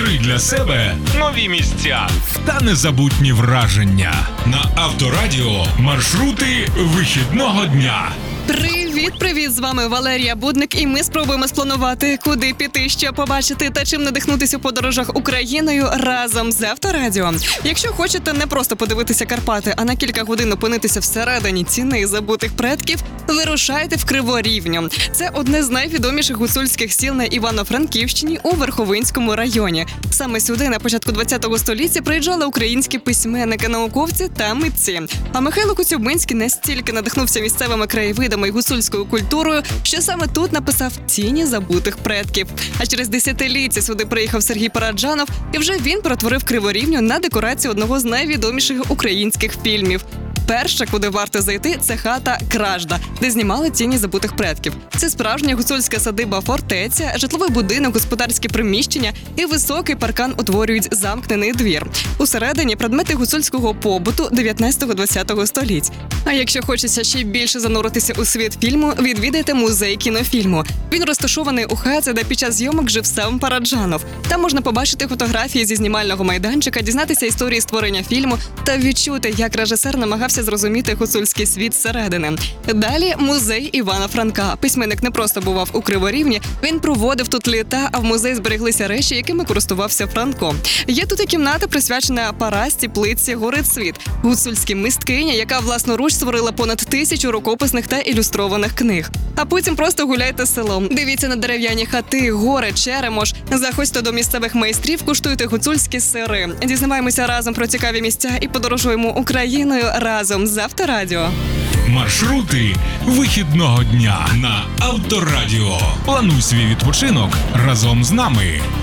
Відкрий для себе нові місця та незабутні враження. На Авторадіо маршрути вихідного дня. Привіт! З вами Валерія Будник, і ми спробуємо спланувати, куди піти, що побачити та чим надихнутися у подорожах Україною разом з Авторадіо. Якщо хочете не просто подивитися Карпати, а на кілька годин опинитися всередині ціни забутих предків, вирушайте в Криворівню. Це одне з найвідоміших гуцульських сіл на Івано-Франківщині у Верховинському районі. Саме сюди на початку ХХ століття приїжджали українські письменники, науковці та митці. А Михайло Коцюбинський настільки надихнувся місцевими краєвидами і гуцульською культурою, що саме тут написав «Тіні забутих предків». А через десятиліття сюди приїхав Сергій Параджанов, і вже він перетворив Криворівню на декорацію одного з найвідоміших українських фільмів. Перше, куди варто зайти, це хата Кражда, де знімали «Тіні забутих предків». Це справжня гуцульська садиба-фортеця, житловий будинок, господарські приміщення і високий паркан утворюють замкнений двір. Усередині предмети гуцульського побуту 19-20 століть. А якщо хочеться ще більше зануритися у світ фільму, відвідайте музей кінофільму. Він розташований у хаті, де під час зйомок жив сам Параджанов. Там можна побачити фотографії зі знімального майданчика, дізнатися історії створення фільму та відчути, як режисер намагався зрозуміти гуцульський світ зсередини. Далі музей Івана Франка. Письменник не просто бував у Криворівні, він проводив тут літа, а в музеї збереглися речі, якими користувався Франко. Є тут і кімната, присвячена Парасті Плитці Горицвіт, гуцульській мисткині, яка власноруч створила понад 1000 рукописних та ілюстрованих книг. А потім просто гуляйте селом. Дивіться на дерев'яні хати, гори, Черемош. Заходьте до місцевих майстрів, куштуйте гуцульські сири. Дізнаваємося разом про цікаві місця і подорожуємо Україною разом з Авторадіо. Маршрути вихідного дня на Авторадіо. Плануй свій відпочинок разом з нами.